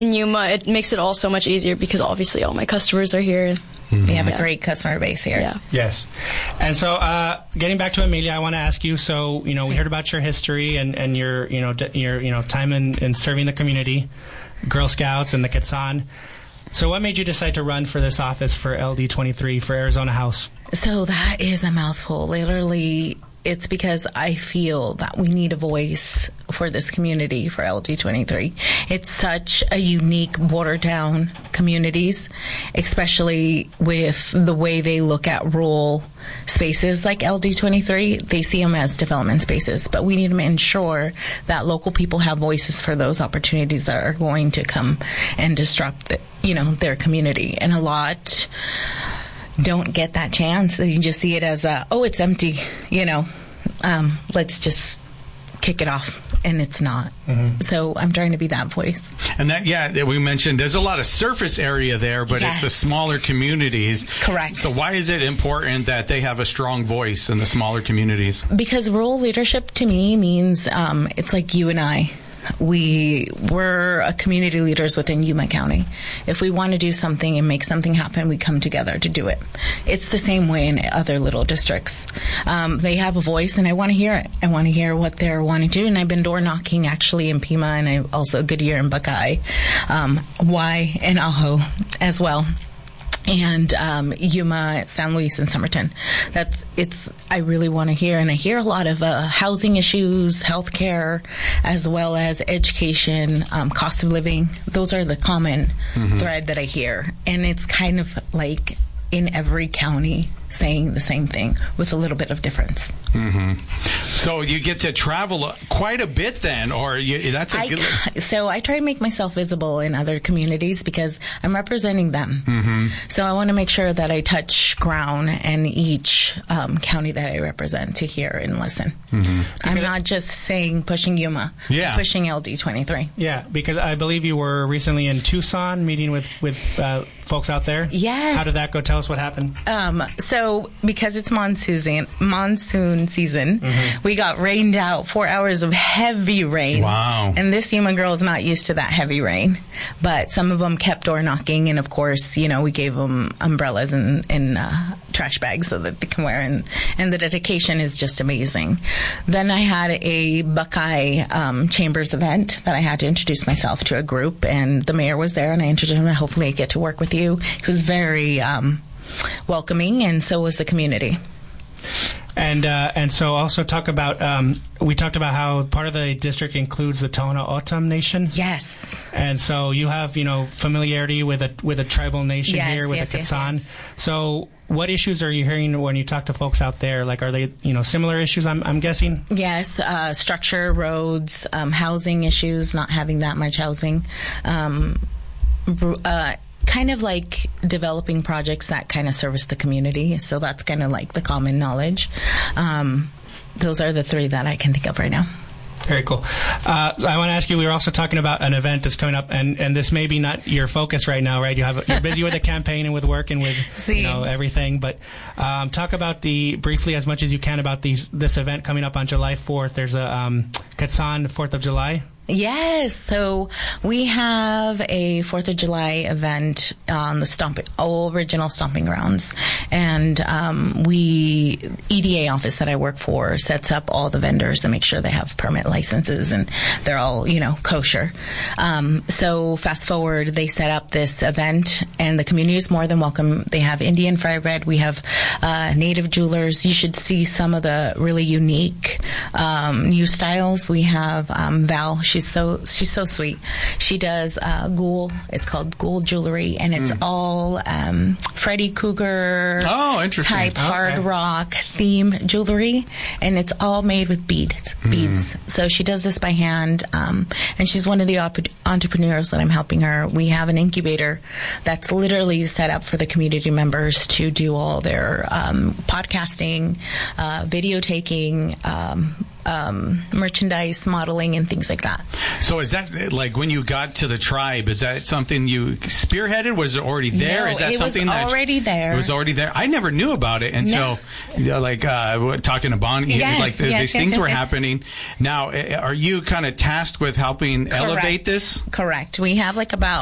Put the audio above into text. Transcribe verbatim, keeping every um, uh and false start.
In Yuma, it makes it all so much easier because obviously all my customers are here. Mm-hmm. We have yeah. a great customer base here. Yeah. Yes. And so, uh, getting back to Amelia, I want to ask you, so, you know, we heard about your history and, and your, you know, d- your, you know, time in, in serving the community, Girl Scouts and the Quetzan. So what made you decide to run for this office for L D twenty-three for Arizona House? So that is a mouthful. Literally, it's because I feel that we need a voice for this community for L D twenty-three. It's such a unique border town communities, especially with the way they look at rural spaces like L D twenty-three. They see them as development spaces, but we need to ensure that local people have voices for those opportunities that are going to come and disrupt the, you know, their community. And a lot don't get that chance. You just see it as a, oh, it's empty, you know, um, let's just kick it off. And it's not. Mm-hmm. So I'm trying to be that voice. And that, yeah, we mentioned there's a lot of surface area there, but yes. It's the smaller communities. Correct. So why is it important that they have a strong voice in the smaller communities? Because rural leadership to me means um, it's like you and I. We we're a community leaders within Yuma County. If we want to do something and make something happen, we come together to do it. It's the same way in other little districts. Um, they have a voice, and I want to hear it. I want to hear what they're wanting to do. And I've been door knocking actually in Pima, and I also Goodyear and Buckeye, um, Y and Ajo as well. And um, Yuma, San Luis, and Somerton. That's it's. I really want to hear, and I hear a lot of uh, housing issues, healthcare, as well as education, um, cost of living. Those are the common mm-hmm. thread that I hear, and it's kind of like in every county saying the same thing with a little bit of difference. Mm-hmm. So you get to travel quite a bit then, or you, that's a I, good... So I try to make myself visible in other communities because I'm representing them. Mm-hmm. So I want to make sure that I touch ground in each um, county that I represent to hear and listen. Mm-hmm. I'm not just saying pushing Yuma, yeah. pushing L D twenty-three. Yeah, because I believe you were recently in Tucson meeting with, with uh, folks out there. Yes. How did that go? Tell us what happened. Um, so because it's monsoon, monsoon season, mm-hmm. we got rained out, four hours of heavy rain. Wow. And this Yuma girl is not used to that heavy rain. But some of them kept door knocking, and of course, you know, we gave them umbrellas and, and uh, trash bags so that they can wear, and, and the dedication is just amazing. Then I had a Buckeye um, Chambers event that I had to introduce myself to a group, and the mayor was there, and I introduced him. Hopefully I get to work with you. He was very um, welcoming, and so was the community. And uh, and so also talk about, um, we talked about how part of the district includes the Tohono O'odham Nation. Yes. And so you have, you know, familiarity with a with a tribal nation yes, here, with yes, the Quetzan. Yes, yes. So what issues are you hearing when you talk to folks out there? Like, are they, you know, similar issues, I'm, I'm guessing? Yes, uh, structure, roads, um, housing issues, not having that much housing. Um, uh kind of like developing projects that kind of service the community. So that's kind of like the common knowledge. Um, those are the three that I can think of right now. Very cool. Uh, so I want to ask you, we were also talking about an event that's coming up, and, and this may be not your focus right now, right? You have you're busy with the campaign and with work and with See. you know everything, but um, talk about the briefly as much as you can about these this event coming up on July fourth. There's a um, Quetzan fourth of July. Yes, so we have a fourth of July event on the stomping, old original stomping grounds, and um, we E D A office that I work for sets up all the vendors to make sure they have permit licenses and they're all, you know, kosher. Um, so fast forward, they set up this event, and the community is more than welcome. They have Indian fry bread, we have uh, native jewelers. You should see some of the really unique um, new styles. We have um, Val. She's so she's so sweet. She does uh, ghoul. It's called ghoul jewelry, and it's mm. all um, Freddy Krueger oh, interesting. type okay. hard rock theme jewelry, and it's all made with beads. Mm. Beads. So she does this by hand, um, and she's one of the op- entrepreneurs that I'm helping her. We have an incubator that's literally set up for the community members to do all their um, podcasting, uh, video taking. Um, um, merchandise, modeling, and things like that. So is that, like, when you got to the tribe, is that something you spearheaded? Was it already there? No, is that it something was that already there. It was already there. I never knew about it until, no. like, uh, talking to Bonnie, yes, like the, yes, these yes, things yes, were yes. happening. Now, are you kind of tasked with helping Correct. elevate this? Correct. We have like about